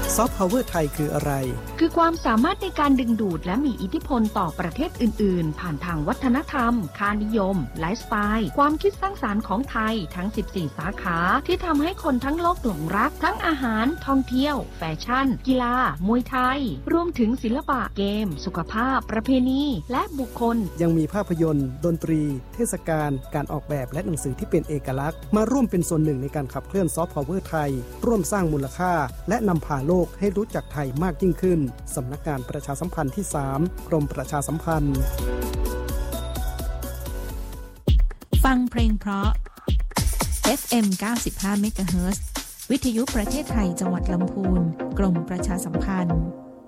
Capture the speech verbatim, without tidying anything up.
ซอฟต์พาวเวอร์ไทยคืออะไรคือความสามารถในการดึงดูดและมีอิทธิพลต่อประเทศอื่นๆผ่านทางวัฒนธรรมค่านิยมไลฟ์สไตล์ความคิดสร้างสรรค์ของไทยทั้งสิบสี่สาขาที่ทำให้คนทั้งโลกหลงรักทั้งอาหารท่องเที่ยวแฟชั่นกีฬามวยไทยรวมถึงศิลปะเกมสุขภาพประเพณีและบุคคลยังมีภาพยนตร์ดนตรีเทศกาลการออกแบบและหนังสือที่เป็นเอกลักษณ์มาร่วมเป็นส่วนหนึ่งในการขับเคลื่อนซอฟต์พาวเวอร์ไทยร่วมสร้างมูลค่าและนำพาโลกให้รู้จักไทยมากยิ่งขึ้นสำนักงานประชาสัมพันธ์ที่สามกรมประชาสัมพันธ์ฟังเพลงเพราะ เอฟ เอ็ม เก้าสิบห้า เมกะเฮิรตซ์ วิทยุประเทศไทยจังหวัดลำพูนกรมประชาสัมพันธ์